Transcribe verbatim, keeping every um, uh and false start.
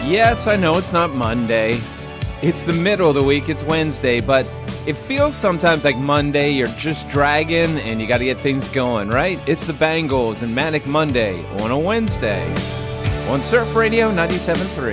Yes, I know it's not Monday. It's the middle of the week. It's Wednesday, but it feels sometimes like Monday. You're just dragging and you got to get things going, right? It's the Bangles and Manic Monday on a Wednesday on Surf Radio ninety-seven point three.